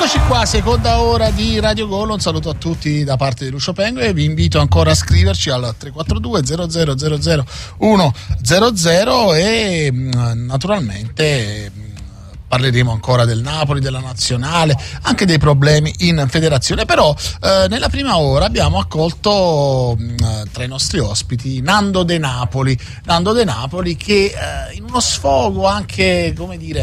Eccoci qua, seconda ora di Radio Gol. Un saluto a tutti da parte di Lucio Pengo e vi invito ancora a scriverci al 342 0000 100 e naturalmente parleremo ancora del Napoli, della nazionale, anche dei problemi in federazione, però nella prima ora abbiamo accolto tra i nostri ospiti Nando De Napoli che in uno sfogo anche, come dire,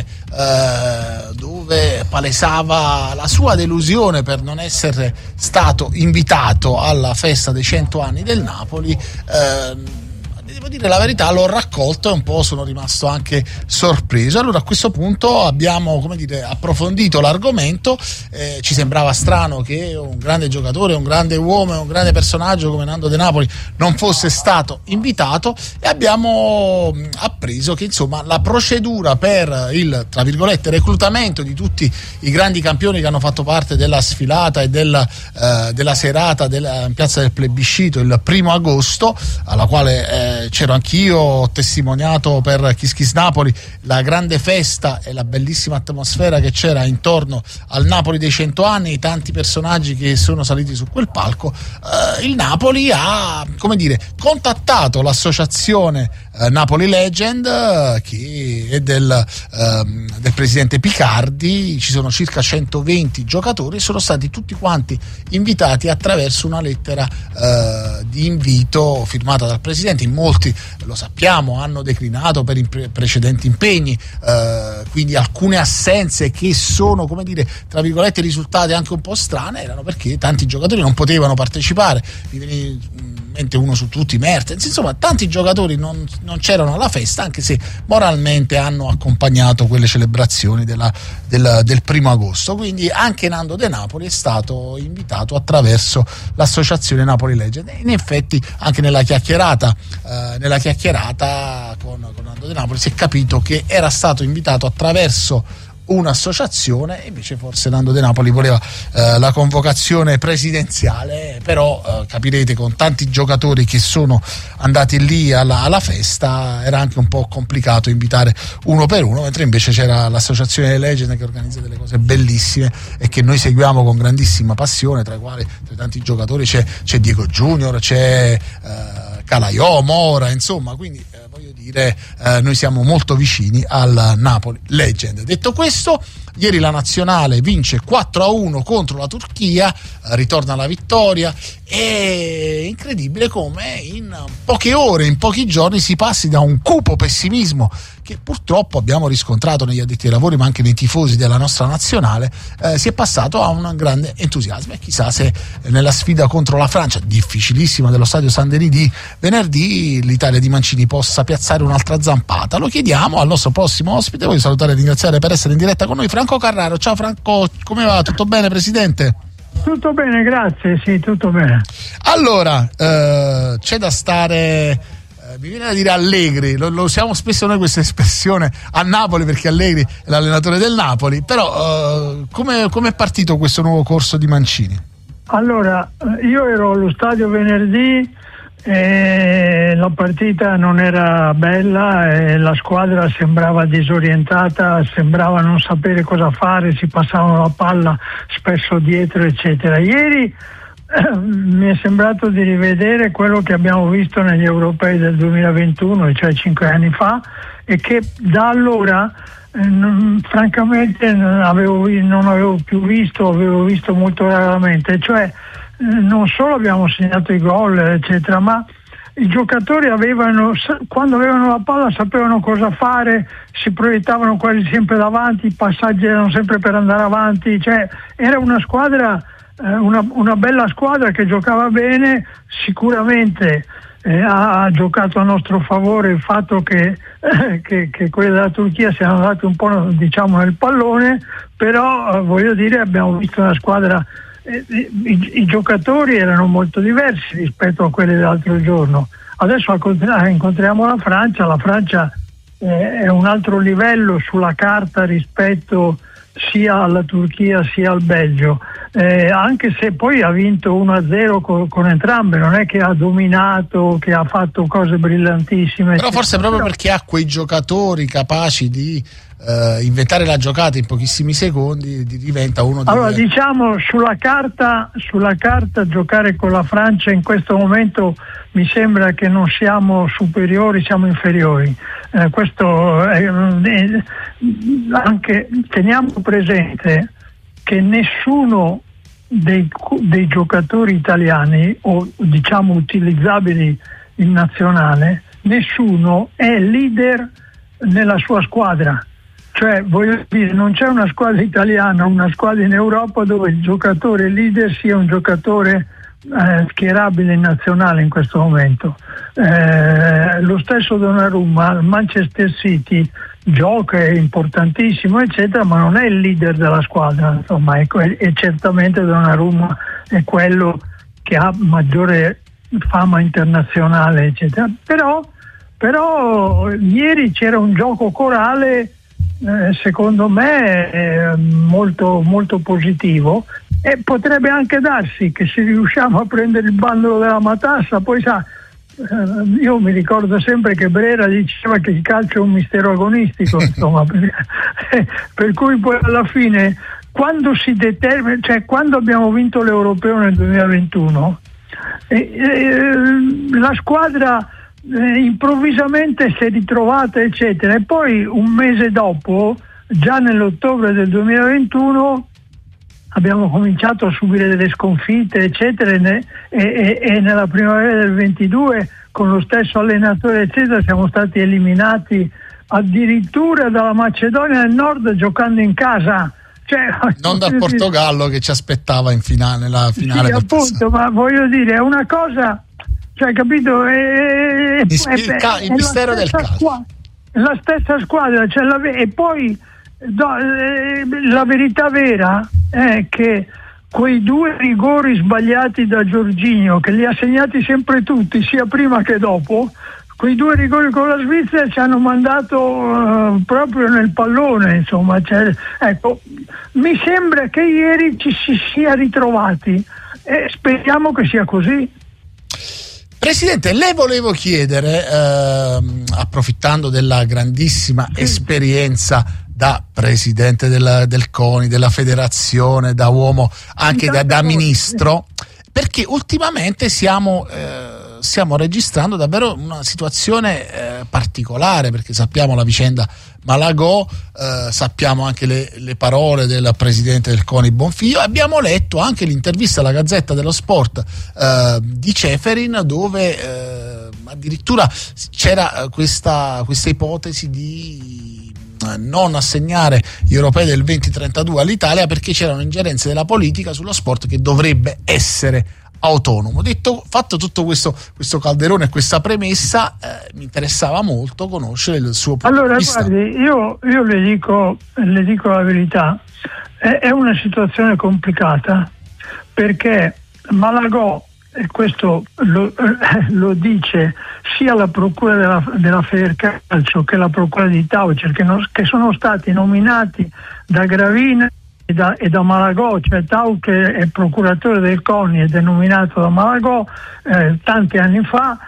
dove palesava la sua delusione per non essere stato invitato alla festa dei 100 anni del Napoli, devo dire la verità, l'ho raccolto e un po' sono rimasto anche sorpreso. Allora a questo punto abbiamo, come dire, approfondito l'argomento. Ci sembrava strano che un grande giocatore, un grande uomo, un grande personaggio come Nando De Napoli non fosse stato invitato e abbiamo appreso che insomma la procedura per il, tra virgolette, reclutamento di tutti i grandi campioni che hanno fatto parte della sfilata e della serata in piazza del Plebiscito il 1° agosto, alla quale c'ero anch'io, ho testimoniato per Kiss Kiss Napoli la grande festa e la bellissima atmosfera che c'era intorno al Napoli dei 100 anni, i tanti personaggi che sono saliti su quel palco. Il Napoli ha, come dire, contattato l'associazione Napoli Legend, che è del presidente Picardi. Ci sono circa 120 giocatori, sono stati tutti quanti invitati attraverso una lettera di invito firmata dal presidente. In molti, lo sappiamo, hanno declinato per precedenti impegni, quindi alcune assenze che sono, come dire, tra virgolette, risultate anche un po' strane erano perché tanti giocatori non potevano partecipare. Mi viene in mente uno su tutti, Mertens, insomma tanti giocatori non c'erano alla festa, anche se moralmente hanno accompagnato quelle celebrazioni del 1° agosto. Quindi anche Nando De Napoli è stato invitato attraverso l'associazione Napoli Legend. In effetti anche nella chiacchierata con Nando De Napoli si è capito che era stato invitato attraverso un'associazione, e invece forse Nando De Napoli voleva la convocazione presidenziale, però capirete, con tanti giocatori che sono andati lì alla festa era anche un po' complicato invitare uno per uno, mentre invece c'era l'associazione Legend che organizza delle cose bellissime e che noi seguiamo con grandissima passione, tra i quali, tra i tanti giocatori, c'è Diego Junior, c'è Calaiò, Mora, insomma, quindi voglio dire, noi siamo molto vicini al Napoli Legend. Detto questo, ieri la nazionale vince 4-1 contro la Turchia, ritorna alla vittoria. È incredibile come in poche ore, in pochi giorni si passi da un cupo pessimismo che purtroppo abbiamo riscontrato negli addetti ai lavori ma anche nei tifosi della nostra nazionale, si è passato a un grande entusiasmo, e chissà se nella sfida contro la Francia, difficilissima, dello stadio San Denis di venerdì, l'Italia di Mancini possa piazzare un'altra zampata. Lo chiediamo al nostro prossimo ospite. Voglio salutare e ringraziare per essere in diretta con noi Franco Carraro. Ciao Franco, come va? Tutto bene, presidente? Tutto bene, grazie, sì, tutto bene. Allora, c'è da stare, mi viene da dire allegri, lo usiamo spesso noi questa espressione a Napoli perché Allegri è l'allenatore del Napoli, però come è partito questo nuovo corso di Mancini? Allora, io ero allo stadio venerdì e la partita non era bella e la squadra sembrava disorientata, sembrava non sapere cosa fare, si passavano la palla spesso dietro, eccetera. Ieri mi è sembrato di rivedere quello che abbiamo visto negli europei del 2021, cioè 5 anni fa, e che da allora francamente non avevo più visto, avevo visto molto raramente, cioè non solo abbiamo segnato i gol eccetera, ma i giocatori quando avevano la palla sapevano cosa fare, si proiettavano quasi sempre davanti, i passaggi erano sempre per andare avanti, cioè era una squadra, una bella squadra che giocava bene. Sicuramente ha giocato a nostro favore il fatto che quelli della Turchia siano andati un po', diciamo, nel pallone, però voglio dire, abbiamo visto una squadra, i giocatori erano molto diversi rispetto a quelli dell'altro giorno. Adesso incontriamo la Francia è un altro livello sulla carta rispetto sia alla Turchia sia al Belgio, anche se poi ha vinto 1-0 con entrambe, non è che ha dominato, che ha fatto cose brillantissime, però forse proprio perché ha quei giocatori capaci di inventare la giocata in pochissimi secondi diventa uno dei... Allora, diciamo, sulla carta giocare con la Francia in questo momento mi sembra che non siamo superiori, siamo inferiori. Questo anche teniamo presente che nessuno dei giocatori italiani, o diciamo utilizzabili in nazionale, nessuno è leader nella sua squadra. Cioè, voglio dire, non c'è una squadra italiana, una squadra in Europa dove il giocatore leader sia un giocatore schierabile in nazionale in questo momento. Lo stesso Donnarumma al Manchester City gioca, è importantissimo eccetera, ma non è il leader della squadra, insomma, e certamente Donnarumma è quello che ha maggiore fama internazionale eccetera. Però ieri c'era un gioco corale secondo me molto, molto positivo, e potrebbe anche darsi che se riusciamo a prendere il bandolo della matassa, poi sa, io mi ricordo sempre che Brera diceva che il calcio è un mistero agonistico, insomma, per cui poi alla fine quando si determina, cioè quando abbiamo vinto l'Europeo nel 2021 la squadra improvvisamente si è ritrovata eccetera, e poi un mese dopo, già nell'ottobre del 2021, abbiamo cominciato a subire delle sconfitte eccetera, e nella primavera del 22 con lo stesso allenatore eccetera siamo stati eliminati addirittura dalla Macedonia del Nord giocando in casa, cioè, non dal Portogallo che ci aspettava in finale, nella finale sì, del appunto passato. Ma voglio dire, è una cosa, cioè, capito, è il mistero del calcio, la stessa squadra, cioè e poi la verità vera è che quei 2 rigori sbagliati da Jorginho, che li ha segnati sempre tutti, sia prima che dopo, quei 2 rigori con la Svizzera ci hanno mandato proprio nel pallone, insomma, cioè, ecco, mi sembra che ieri ci si sia ritrovati e speriamo che sia così. Presidente, le volevo chiedere, approfittando della grandissima esperienza da presidente del CONI, della federazione, da uomo, anche da ministro, perché ultimamente stiamo registrando davvero una situazione particolare, perché sappiamo la vicenda Malagò, sappiamo anche le parole del presidente del CONI Bonfiglio, abbiamo letto anche l'intervista alla Gazzetta dello Sport di Ceferin, dove addirittura c'era questa ipotesi di non assegnare gli europei del 2032 all'Italia perché c'erano ingerenze della politica sullo sport che dovrebbe essere autonomo. Fatto tutto questo calderone e questa premessa, mi interessava molto conoscere il suo punto di vista. Allora, guardi, io le dico la verità, è una situazione complicata, perché Malagò, e questo lo dice sia la procura della Federcalcio che la procura di Taucher, che sono stati nominati da Gravina e da Malagò, cioè Tau, che è procuratore del CONI ed è nominato da Malagò tanti anni fa,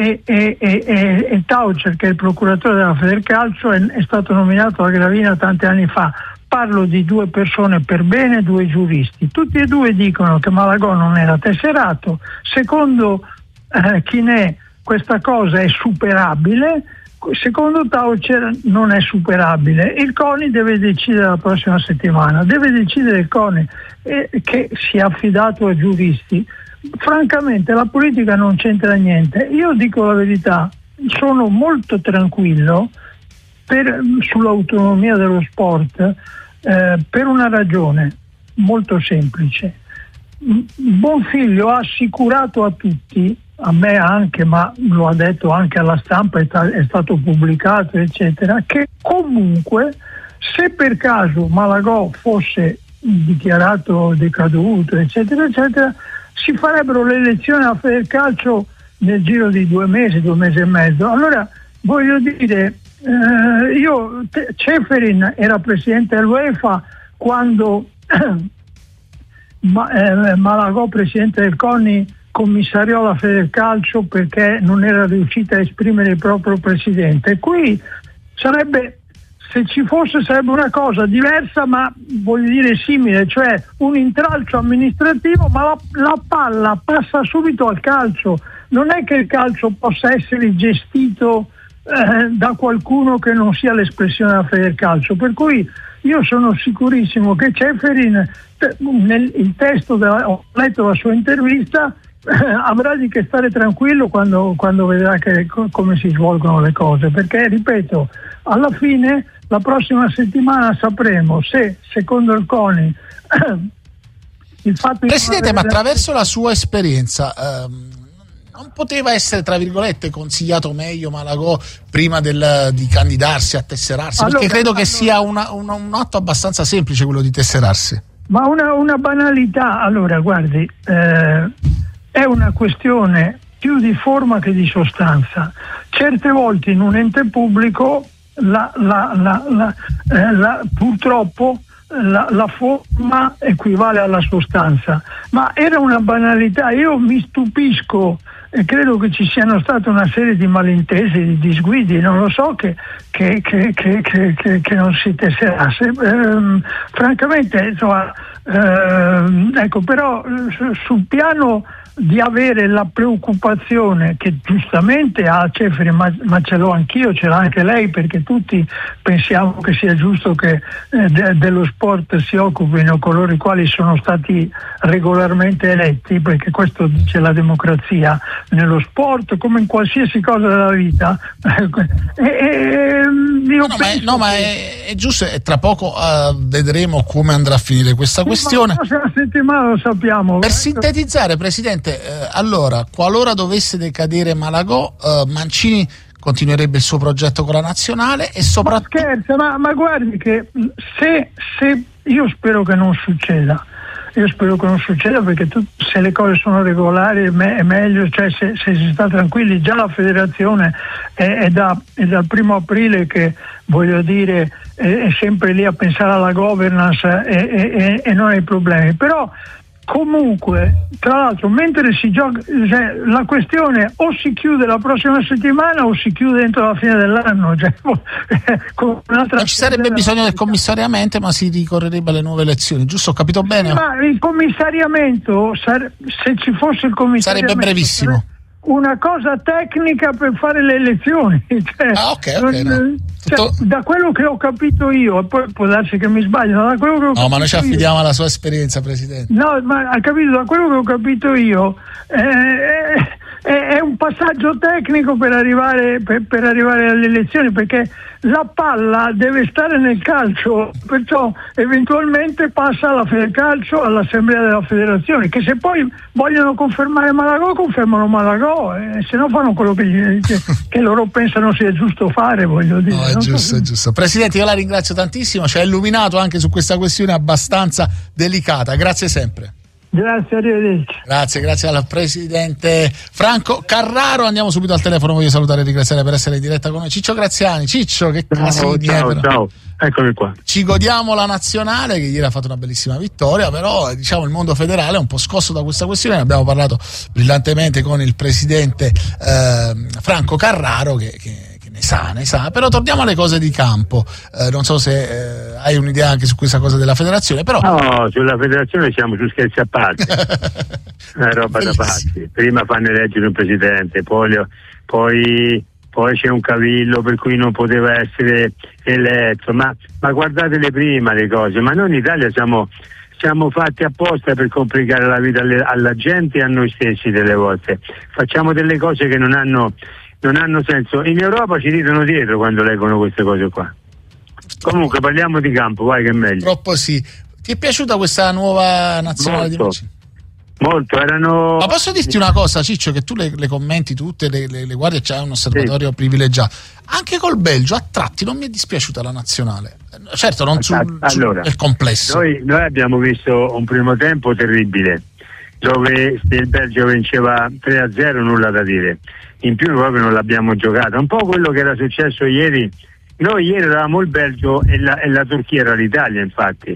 e Taucher, che è il procuratore della Federcalcio, è stato nominato da Gravina tanti anni fa. Parlo di 2 persone per bene, 2 giuristi. Tutti e 2 dicono che Malagò non era tesserato. Secondo Chinè questa cosa è superabile, secondo Taucher non è superabile. Il CONI deve decidere la prossima settimana, deve decidere il CONI, che si è affidato a giuristi. Francamente la politica non c'entra niente. Io dico la verità, sono molto tranquillo sull'autonomia dello sport, per una ragione molto semplice. Bonfiglio ha assicurato a tutti, a me anche, ma lo ha detto anche alla stampa, è stato pubblicato eccetera, che comunque se per caso Malagò fosse dichiarato decaduto eccetera eccetera, si farebbero le elezioni a Federcalcio nel giro di 2 mesi e mezzo. Allora, voglio dire, Ceferin era presidente dell'UEFA quando Malagò, presidente del CONI, commissariò la Federcalcio perché non era riuscita a esprimere il proprio presidente. Qui sarebbe se ci fosse sarebbe una cosa diversa, ma voglio dire simile, cioè un intralcio amministrativo, ma la palla passa subito al calcio. Non è che il calcio possa essere gestito da qualcuno che non sia l'espressione della Federcalcio, per cui io sono sicurissimo che Ceferin, nel testo ho letto la sua intervista, avrà di che stare tranquillo quando vedrà come si svolgono le cose, perché ripeto, alla fine la prossima settimana sapremo se secondo il CONI il fatto Presidente, ma attraverso la sua esperienza non poteva essere, tra virgolette, consigliato meglio Malagò prima di candidarsi, a tesserarsi? Allora, perché credo che sia un atto abbastanza semplice quello di tesserarsi. Ma una banalità. Allora, guardi, è una questione più di forma che di sostanza. Certe volte in un ente pubblico purtroppo la forma equivale alla sostanza, ma era una banalità. Io mi stupisco e credo che ci siano state una serie di malintesi, di disguidi, non lo so, che non si tesserasse. Francamente, insomma, ecco, però sul piano di avere la preoccupazione che giustamente ha Ceferin, ma ce l'ho anch'io, ce l'ha anche lei, perché tutti pensiamo che sia giusto che dello sport si occupino coloro i quali sono stati regolarmente eletti, perché questo dice la democrazia nello sport come in qualsiasi cosa della vita. Ma è giusto, e tra poco vedremo come andrà a finire questa questione. La prossima settimana lo sappiamo. Per sintetizzare, Presidente, allora, qualora dovesse decadere Malagò, Mancini continuerebbe il suo progetto con la nazionale e soprattutto... Ma scherza, ma guardi che se io spero che non succeda. Io spero che non succeda, perché se le cose sono regolari è meglio, cioè se si sta tranquilli. Già la federazione è dal 1° aprile che, voglio dire, è sempre lì a pensare alla governance e non ai problemi. Però comunque, tra l'altro, mentre si gioca, cioè, la questione o si chiude la prossima settimana o si chiude entro la fine dell'anno, cioè, con non ci sarebbe bisogno del commissariamento, ma si ricorrerebbe alle nuove elezioni, giusto? Ho capito bene? Ma il commissariamento, se ci fosse il commissariamento, sarebbe brevissimo. Una cosa tecnica per fare le elezioni, cioè, da quello che ho capito io, e poi può darsi che mi sbaglio, da quello che ho capito, ma noi ci affidiamo alla sua esperienza, Presidente. No, ma ha capito, da quello che ho capito io, è un passaggio tecnico per arrivare alle elezioni, perché la palla deve stare nel calcio, perciò eventualmente passa alla Federcalcio, all'Assemblea della Federazione, che se poi vogliono confermare Malagò, confermano Malagò, se no fanno quello che loro pensano sia giusto fare, voglio dire. No, è giusto. Presidente, io la ringrazio tantissimo, ci ha illuminato anche su questa questione abbastanza delicata, grazie sempre. Grazie, arrivederci. Grazie al Presidente Franco Carraro. Andiamo subito al telefono, voglio salutare e ringraziare per essere in diretta con noi Ciccio Graziani. Ciccio, che casini. Ciao, eccomi qua. Ci godiamo la nazionale, che ieri ha fatto una bellissima vittoria, però diciamo il mondo federale è un po' scosso da questa questione. Ne abbiamo parlato brillantemente con il Presidente Franco Carraro, che ne sa, però torniamo alle cose di campo. Non so se hai un'idea anche su questa cosa della federazione, però no, sulla federazione siamo su scherzi a parte. È roba da pazzi. Prima fanno eleggere un presidente, poi c'è un cavillo per cui non poteva essere eletto, ma guardatele prima le cose. Ma noi in Italia siamo fatti apposta per complicare la vita alla gente e a noi stessi. Delle volte facciamo delle cose che non hanno senso. In Europa ci ridono dietro quando leggono queste cose qua. Comunque parliamo di campo, vai, che è meglio. Purtroppo sì. Ti è piaciuta questa nuova nazionale di Mancini? Molto, erano... Ma posso dirti una cosa, Ciccio, che tu le commenti tutte, le guardi, c'è un osservatorio privilegiato. Anche col Belgio a tratti non mi è dispiaciuta la nazionale. Certo, non nel complesso. Noi abbiamo visto un primo tempo terribile, dove se il Belgio vinceva 3-0 nulla da dire. In più proprio non l'abbiamo giocata. Un po' quello che era successo ieri. Noi ieri eravamo il Belgio e la Turchia era l'Italia, infatti.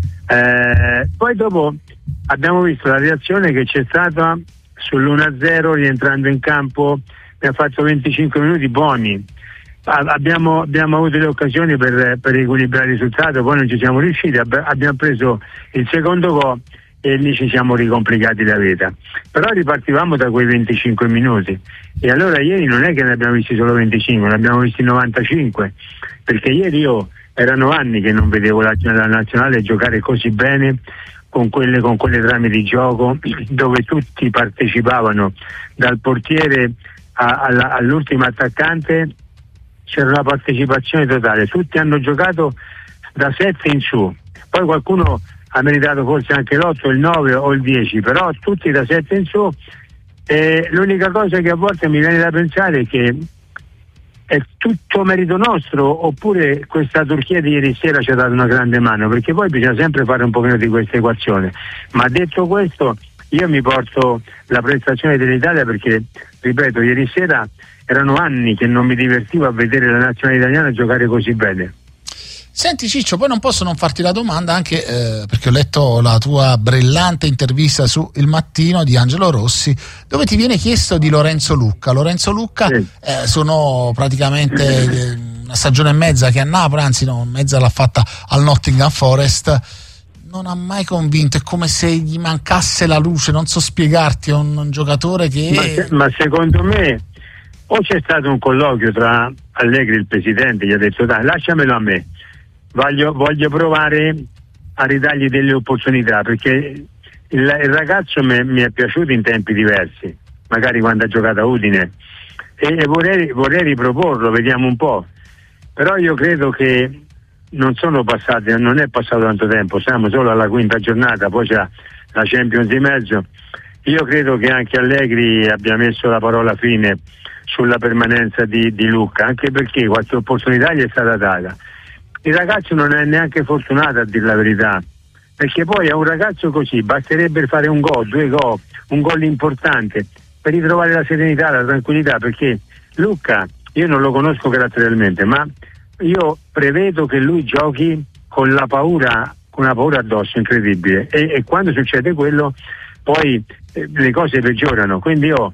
Poi dopo abbiamo visto la reazione che c'è stata sull'1-0 rientrando in campo, mi ha fatto 25 minuti buoni. abbiamo avuto le occasioni per equilibrare il risultato, poi non ci siamo riusciti, abbiamo preso il secondo gol e lì ci siamo ricomplicati la vita, però ripartivamo da quei 25 minuti e allora ieri non è che ne abbiamo visti solo 25, ne abbiamo visti 95, perché ieri io erano anni che non vedevo la nazionale giocare così bene, con quelle trame di gioco dove tutti partecipavano, dal portiere all'ultimo attaccante c'era una partecipazione totale, tutti hanno giocato da 7 in su, poi qualcuno ha meritato forse anche l'8, il 9 o il 10, però tutti da 7 in su. L'unica cosa che a volte mi viene da pensare è che è tutto merito nostro, oppure questa Turchia di ieri sera ci ha dato una grande mano, perché poi bisogna sempre fare un pochino di questa equazione. Ma detto questo, io mi porto la prestazione dell'Italia perché, ripeto, ieri sera erano anni che non mi divertivo a vedere la nazionale italiana giocare così bene. Senti Ciccio, poi non posso non farti la domanda anche perché ho letto la tua brillante intervista su Il Mattino di Angelo Rossi, dove ti viene chiesto di Lorenzo Lucca. Lorenzo Lucca, sì. Sono praticamente una stagione e mezza che a Napoli, anzi no, mezza l'ha fatta al Nottingham Forest, non ha mai convinto, è come se gli mancasse la luce, non so spiegarti, è un giocatore che... Ma secondo me o c'è stato un colloquio tra Allegri e il presidente, gli ha detto dai, lasciamelo a me, voglio provare a ridargli delle opportunità, perché il ragazzo mi è piaciuto in tempi diversi, magari quando ha giocato a Udine, e vorrei riproporlo, vediamo un po', però io credo che non è passato tanto tempo, siamo solo alla quinta giornata, poi c'è la Champions di mezzo. Io credo che anche Allegri abbia messo la parola fine sulla permanenza di Lucca, anche perché qualche opportunità gli è stata data. Il ragazzo non è neanche fortunato, a dire la verità, perché poi a un ragazzo così basterebbe fare un gol, 2 gol, un gol importante per ritrovare la serenità, la tranquillità, perché Lucca io non lo conosco caratterialmente, ma io prevedo che lui giochi con una paura addosso incredibile, e quando succede quello poi le cose peggiorano. Quindi io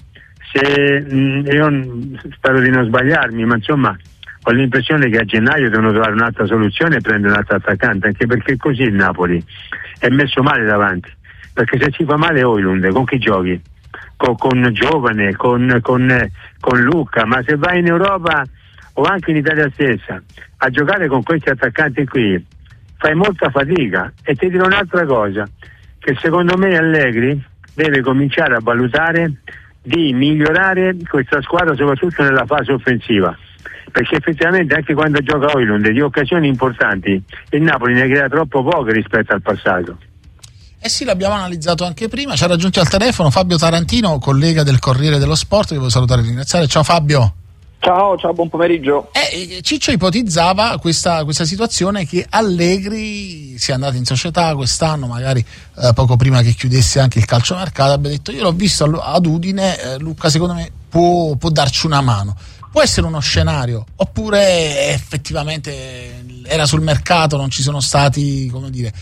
spero di non sbagliarmi, ma insomma ho l'impressione che a gennaio devono trovare un'altra soluzione e prendere un altro attaccante, anche perché così il Napoli è messo male davanti, perché se si fa male Højlund con chi giochi? Con Giovane, con Lucca, ma se vai in Europa o anche in Italia stessa a giocare con questi attaccanti qui fai molta fatica. E ti dirò un'altra cosa, che secondo me Allegri deve cominciare a valutare di migliorare questa squadra soprattutto nella fase offensiva, perché effettivamente anche quando gioca Højlund di occasioni importanti il Napoli ne crea troppo poche rispetto al passato. Sì, l'abbiamo analizzato anche prima. Ci ha raggiunto al telefono Fabio Tarantino, collega del Corriere dello Sport, che voglio salutare e ringraziare. Ciao Fabio. Ciao, buon pomeriggio. Ciccio ipotizzava questa situazione che Allegri sia andato in società quest'anno, magari poco prima che chiudesse anche il calciomercato, abbia detto io l'ho visto ad Udine, Lucca secondo me può darci una mano. Può essere uno scenario, oppure effettivamente era sul mercato, non ci sono stati, come dire,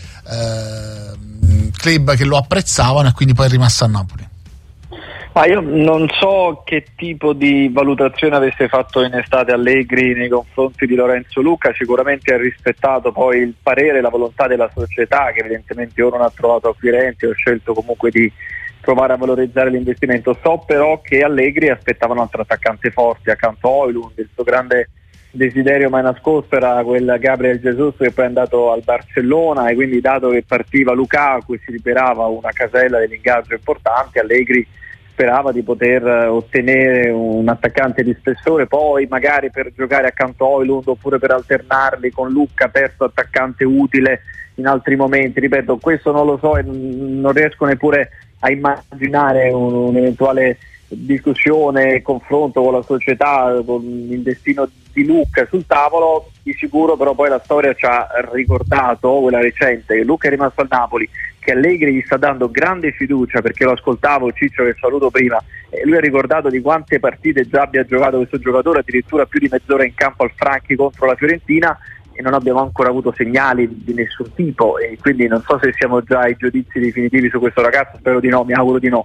club che lo apprezzavano e quindi poi è rimasto a Napoli. Ma io non so che tipo di valutazione avesse fatto in estate Allegri nei confronti di Lorenzo Lucca. Sicuramente ha rispettato poi il parere e la volontà della società, che evidentemente ora non ha trovato acquirenti, ho scelto comunque di provare a valorizzare l'investimento. So però che Allegri aspettava un altro attaccante forte accanto a Højlund. Il suo grande desiderio mai nascosto era quel Gabriel Jesus che poi è andato al Barcellona, e quindi dato che partiva Lukaku e si liberava una casella dell'ingaggio importante, Allegri sperava di poter ottenere un attaccante di spessore, poi magari per giocare accanto a Højlund oppure per alternarli con Lucca, terzo attaccante utile in altri momenti. Ripeto, questo non lo so e non riesco neppure a immaginare un'eventuale discussione e confronto con la società, con il destino di Lucca sul tavolo. Di sicuro però poi la storia ci ha ricordato, quella recente, che Lucca è rimasto al Napoli, che Allegri gli sta dando grande fiducia, perché lo ascoltavo Ciccio che saluto prima, e lui ha ricordato di quante partite già abbia giocato questo giocatore, addirittura più di mezz'ora in campo al Franchi contro la Fiorentina, e non abbiamo ancora avuto segnali di nessun tipo, e quindi non so se siamo già ai giudizi definitivi su questo ragazzo, spero di no, mi auguro di no.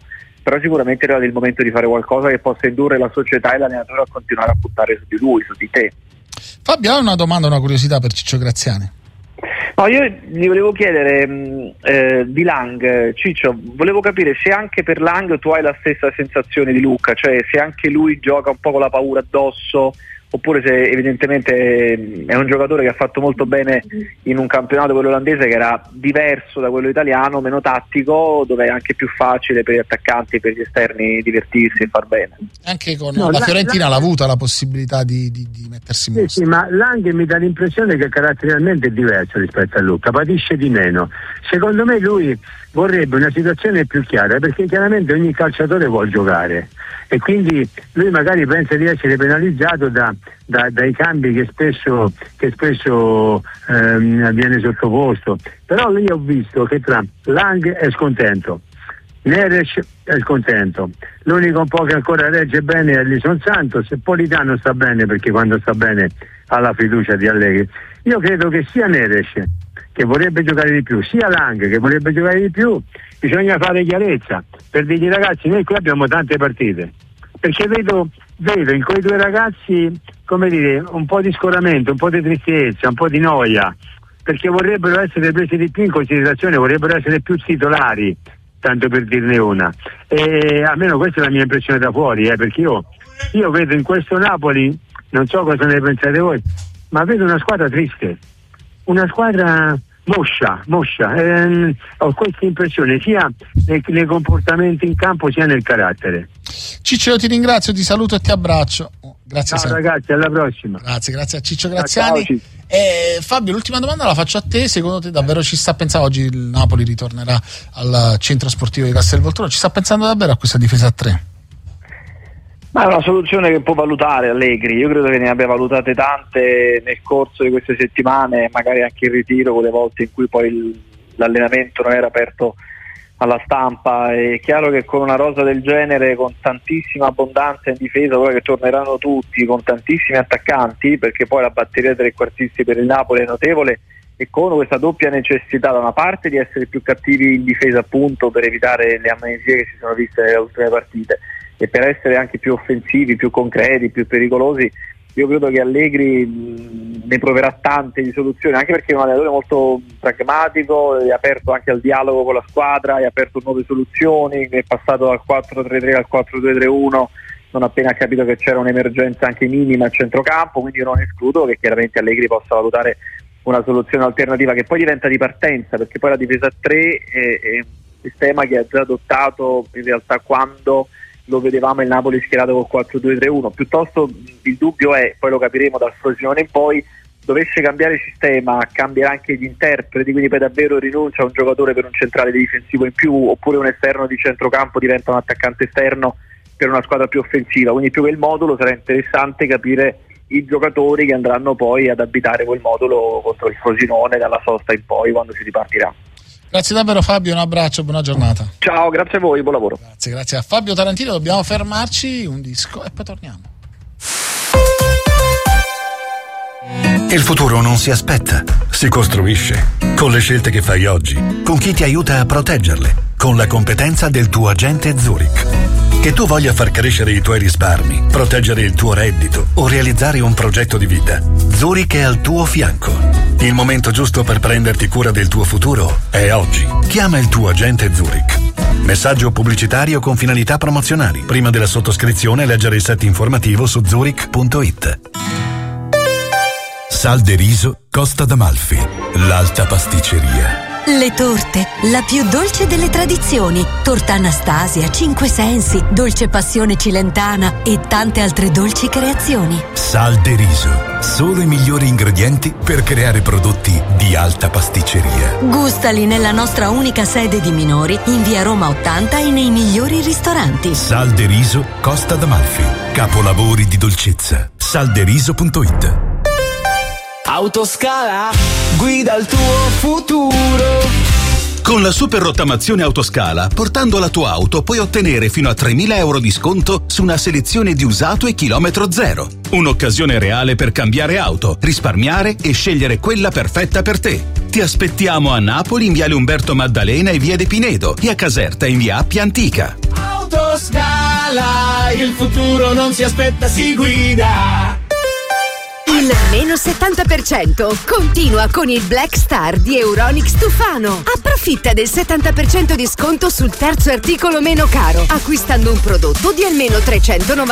però sicuramente è arrivato il momento di fare qualcosa che possa indurre la società e l'allenatore a continuare a puntare su di lui, su di te. Fabio, ha una domanda, una curiosità per Ciccio Graziani. No, io gli volevo chiedere di Lang, Ciccio, volevo capire se anche per Lang tu hai la stessa sensazione di Luca, cioè se anche lui gioca un po' con la paura addosso, oppure se evidentemente è un giocatore che ha fatto molto bene in un campionato, quello olandese, che era diverso da quello italiano, meno tattico, dove è anche più facile per gli attaccanti e per gli esterni divertirsi e far bene. Anche con la Fiorentina l'ha avuta la possibilità di mettersi in mostra. Sì, ma Lang mi dà l'impressione che caratterialmente è diverso rispetto a Luca, patisce di meno. Secondo me lui vorrebbe una situazione più chiara, perché chiaramente ogni calciatore vuol giocare e quindi lui magari pensa di essere penalizzato dai cambi che spesso viene sottoposto. Però io ho visto che tra Lang è scontento, Neres è scontento, l'unico un po' che ancora regge bene è Ellison Santos, e Politano sta bene perché quando sta bene ha la fiducia di Allegri. Io credo che sia Neres che vorrebbe giocare di più, sia Lang che vorrebbe giocare di più, bisogna fare chiarezza per dirgli: ragazzi, noi qui abbiamo tante partite, perché vedo in quei due ragazzi, come dire, un po' di scoramento, un po' di tristezza, un po' di noia, perché vorrebbero essere presi di più in considerazione, vorrebbero essere più titolari, tanto per dirne una. E almeno questa è la mia impressione da fuori, perché io vedo in questo Napoli, non so cosa ne pensate voi, ma vedo una squadra triste, una squadra moscia. Ho questa impressione sia nei comportamenti in campo sia nel carattere. Ciccio, io ti ringrazio, ti saluto e ti abbraccio. Grazie. Ciao ragazzi, alla prossima. Grazie a Ciccio Graziani. Ciao. Fabio, l'ultima domanda la faccio a te. Secondo te davvero ci sta pensando? Oggi il Napoli ritornerà al centro sportivo di Castelvolturno, ci sta pensando davvero a questa difesa a 3? Ma è una soluzione che può valutare Allegri. Io credo che ne abbia valutate tante nel corso di queste settimane, magari anche in ritiro, quelle volte in cui poi l'allenamento non era aperto alla stampa. È chiaro che con una rosa del genere, con tantissima abbondanza in difesa, ora che torneranno tutti, con tantissimi attaccanti, perché poi la batteria dei trequartisti per il Napoli è notevole, e con questa doppia necessità da una parte di essere più cattivi in difesa, appunto per evitare le amnesie che si sono viste nelle ultime partite, e per essere anche più offensivi, più concreti, più pericolosi, io credo che Allegri ne proverà tante di soluzioni, anche perché è un allenatore molto pragmatico, è aperto anche al dialogo con la squadra, è aperto a nuove soluzioni, è passato dal 4-3-3 al 4-2-3-1 non appena ha capito che c'era un'emergenza anche minima a centrocampo, quindi io non escludo che chiaramente Allegri possa valutare una soluzione alternativa che poi diventa di partenza, perché poi la difesa a 3 è un sistema che ha già adottato in realtà quando lo vedevamo il Napoli schierato col 4-2-3-1. Piuttosto il dubbio è, poi lo capiremo dal Frosinone in poi, dovesse cambiare sistema, cambierà anche gli interpreti, quindi poi davvero rinuncia a un giocatore per un centrale difensivo in più, oppure un esterno di centrocampo diventa un attaccante esterno per una squadra più offensiva. Quindi più che il modulo sarà interessante capire i giocatori che andranno poi ad abitare quel modulo contro il Frosinone dalla sosta in poi, quando si ripartirà. Grazie davvero Fabio, un abbraccio, buona giornata. Ciao, grazie a voi, buon lavoro. Grazie a Fabio Tarantino, dobbiamo fermarci un disco e poi torniamo. Il futuro non si aspetta, si costruisce. Con le scelte che fai oggi, con chi ti aiuta a proteggerle, con la competenza del tuo agente Zurich. Che tu voglia far crescere i tuoi risparmi, proteggere il tuo reddito o realizzare un progetto di vita, Zurich è al tuo fianco. Il momento giusto per prenderti cura del tuo futuro è oggi. Chiama il tuo agente Zurich. Messaggio pubblicitario con finalità promozionali. Prima della sottoscrizione leggere il set informativo su zurich.it. Sal de Riso, Costa d'Amalfi, l'alta pasticceria. Le torte, la più dolce delle tradizioni. Torta Anastasia, Cinque Sensi, Dolce Passione Cilentana e tante altre dolci creazioni. Sal de Riso, solo i migliori ingredienti per creare prodotti di alta pasticceria. Gustali nella nostra unica sede di Minori, in via Roma 80 e nei migliori ristoranti. Sal de Riso, Costa d'Amalfi, capolavori di dolcezza. Salderiso.it. Autoscala, guida il tuo futuro. Con la super rottamazione Autoscala, portando la tua auto puoi ottenere fino a 3.000 euro di sconto su una selezione di usato e chilometro zero. Un'occasione reale per cambiare auto, risparmiare e scegliere quella perfetta per te. Ti aspettiamo a Napoli in viale Umberto Maddalena e via De Pinedo e a Caserta in via Appia Antica. Autoscala, il futuro non si aspetta, si guida. Il meno 70% continua con il Black Star di Euronics Tufano. Approfitta del 70% di sconto sul terzo articolo meno caro, acquistando un prodotto di almeno 390